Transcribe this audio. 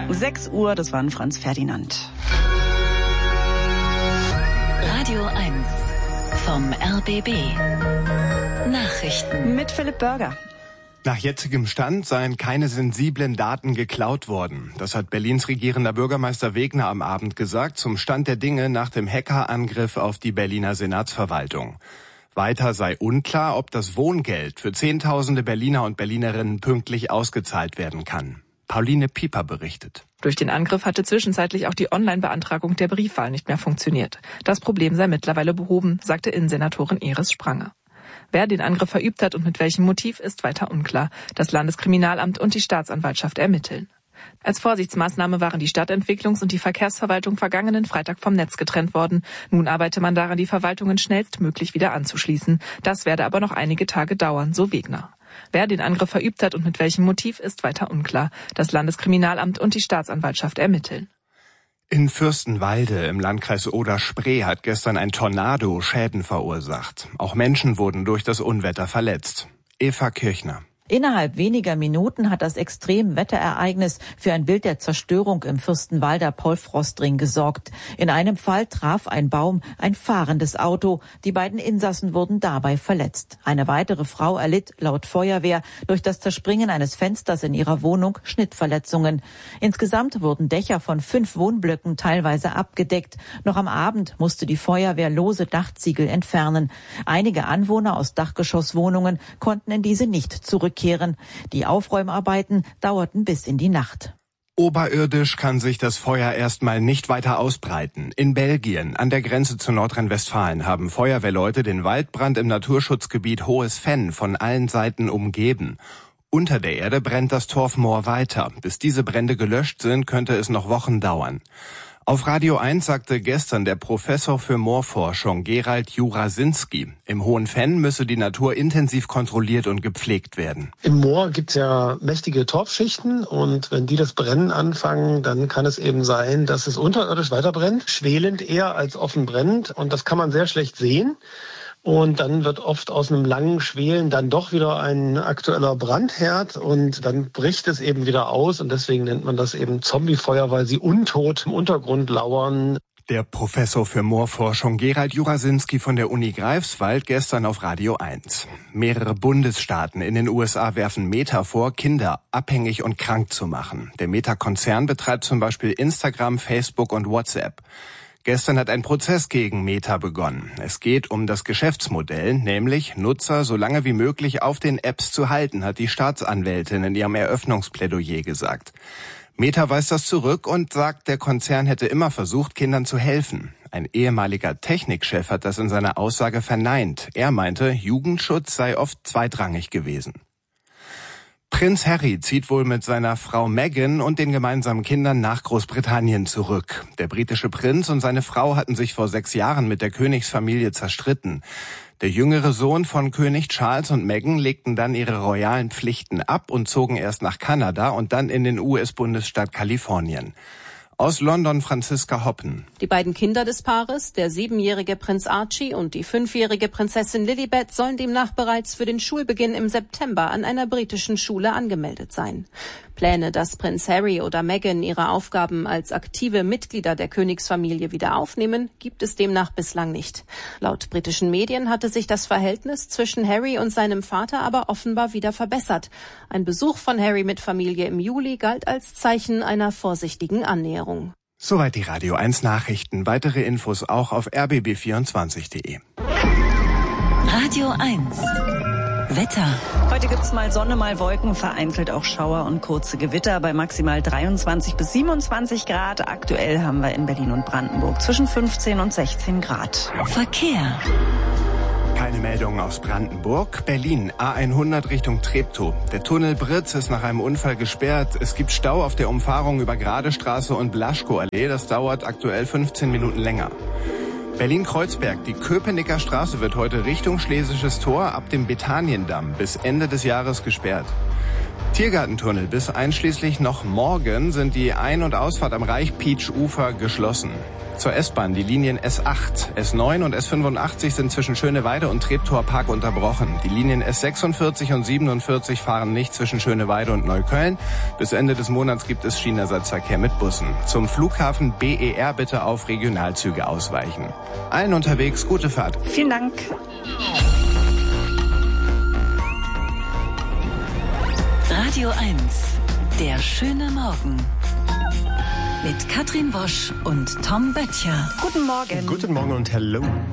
6 Uhr, das war Franz Ferdinand. Radio 1 vom RBB. Nachrichten mit Philipp Börger. Nach jetzigem Stand seien keine sensiblen Daten geklaut worden. Das hat Berlins regierender Bürgermeister Wegner am Abend gesagt, zum Stand der Dinge nach dem Hackerangriff auf die Berliner Senatsverwaltung. Weiter sei unklar, ob das Wohngeld für Zehntausende Berliner und Berlinerinnen pünktlich ausgezahlt werden kann. Pauline Pieper berichtet. Durch den Angriff hatte zwischenzeitlich auch die Online-Beantragung der Briefwahl nicht mehr funktioniert. Das Problem sei mittlerweile behoben, sagte Innensenatorin Iris Spranger. Wer den Angriff verübt hat und mit welchem Motiv, ist weiter unklar. Das Landeskriminalamt und die Staatsanwaltschaft ermitteln. Als Vorsichtsmaßnahme waren die Stadtentwicklungs- und die Verkehrsverwaltung vergangenen Freitag vom Netz getrennt worden. Nun arbeite man daran, die Verwaltungen schnellstmöglich wieder anzuschließen. Das werde aber noch einige Tage dauern, so Wegner. Wer den Angriff verübt hat und mit welchem Motiv, ist weiter unklar. Das Landeskriminalamt und die Staatsanwaltschaft ermitteln. In Fürstenwalde im Landkreis Oder-Spree hat gestern ein Tornado Schäden verursacht. Auch Menschen wurden durch das Unwetter verletzt. Eva Kirchner. Innerhalb weniger Minuten hat das Extremwetterereignis für ein Bild der Zerstörung im Fürstenwalder Polfrostring gesorgt. In einem Fall traf ein Baum ein fahrendes Auto. Die beiden Insassen wurden dabei verletzt. Eine weitere Frau erlitt laut Feuerwehr durch das Zerspringen eines Fensters in ihrer Wohnung Schnittverletzungen. Insgesamt wurden Dächer von 5 Wohnblöcken teilweise abgedeckt. Noch am Abend musste die Feuerwehr lose Dachziegel entfernen. Einige Anwohner aus Dachgeschosswohnungen konnten in diese nicht zurückkehren. Die Aufräumarbeiten dauerten bis in die Nacht. Oberirdisch kann sich das Feuer erstmal nicht weiter ausbreiten. In Belgien, an der Grenze zu Nordrhein-Westfalen, haben Feuerwehrleute den Waldbrand im Naturschutzgebiet Hohes Venn von allen Seiten umgeben. Unter der Erde brennt das Torfmoor weiter. Bis diese Brände gelöscht sind, könnte es noch Wochen dauern. Auf Radio 1 sagte gestern der Professor für Moorforschung Gerald Jurasinski, im Hohen Venn müsse die Natur intensiv kontrolliert und gepflegt werden. Im Moor gibt es ja mächtige Torfschichten und wenn die das Brennen anfangen, dann kann es eben sein, dass es unterirdisch weiter brennt, schwelend eher als offen brennend und das kann man sehr schlecht sehen. Und dann wird oft aus einem langen Schwelen dann doch wieder ein aktueller Brandherd und dann bricht es eben wieder aus und deswegen nennt man das eben Zombiefeuer, weil sie untot im Untergrund lauern. Der Professor für Moorforschung Gerald Jurasinski von der Uni Greifswald gestern auf Radio 1. Mehrere Bundesstaaten in den USA werfen Meta vor, Kinder abhängig und krank zu machen. Der Meta-Konzern betreibt zum Beispiel Instagram, Facebook und WhatsApp. Gestern hat ein Prozess gegen Meta begonnen. Es geht um das Geschäftsmodell, nämlich Nutzer so lange wie möglich auf den Apps zu halten, hat die Staatsanwältin in ihrem Eröffnungsplädoyer gesagt. Meta weist das zurück und sagt, der Konzern hätte immer versucht, Kindern zu helfen. Ein ehemaliger Technikchef hat das in seiner Aussage verneint. Er meinte, Jugendschutz sei oft zweitrangig gewesen. Prinz Harry zieht wohl mit seiner Frau Meghan und den gemeinsamen Kindern nach Großbritannien zurück. Der britische Prinz und seine Frau hatten sich vor 6 Jahren mit der Königsfamilie zerstritten. Der jüngere Sohn von König Charles und Meghan legten dann ihre royalen Pflichten ab und zogen erst nach Kanada und dann in den US-Bundesstaat Kalifornien. Aus London Franziska Hoppen. Die beiden Kinder des Paares, der 7-jährige Prinz Archie und die 5-jährige Prinzessin Lilibet, sollen demnach bereits für den Schulbeginn im September an einer britischen Schule angemeldet sein. Pläne, dass Prinz Harry oder Meghan ihre Aufgaben als aktive Mitglieder der Königsfamilie wieder aufnehmen, gibt es demnach bislang nicht. Laut britischen Medien hatte sich das Verhältnis zwischen Harry und seinem Vater aber offenbar wieder verbessert. Ein Besuch von Harry mit Familie im Juli galt als Zeichen einer vorsichtigen Annäherung. Soweit die Radio 1 Nachrichten. Weitere Infos auch auf rbb24.de. Radio 1 Wetter. Heute gibt's mal Sonne, mal Wolken, vereinzelt auch Schauer und kurze Gewitter bei maximal 23 bis 27 Grad. Aktuell haben wir in Berlin und Brandenburg zwischen 15 und 16 Grad. Verkehr. Keine Meldungen aus Brandenburg. Berlin, A100 Richtung Treptow. Der Tunnel Britz ist nach einem Unfall gesperrt. Es gibt Stau auf der Umfahrung über Gradestraße und Blaschkoallee. Das dauert aktuell 15 Minuten länger. Berlin-Kreuzberg, die Köpenicker Straße wird heute Richtung Schlesisches Tor ab dem Betaniendamm bis Ende des Jahres gesperrt. Tiergartentunnel. Bis einschließlich noch morgen sind die Ein- und Ausfahrt am Reich-Pietsch-Ufer geschlossen. Zur S-Bahn, die Linien S8, S9 und S85 sind zwischen Schöneweide und Treptower-Park unterbrochen. Die Linien S46 und 47 fahren nicht zwischen Schöneweide und Neukölln. Bis Ende des Monats gibt es Schienenersatzverkehr mit Bussen. Zum Flughafen BER bitte auf Regionalzüge ausweichen. Allen unterwegs gute Fahrt. Vielen Dank. Radio 1, der schöne Morgen. Mit Katrin Wosch und Tom Böttcher. Guten Morgen. Guten Morgen und hello.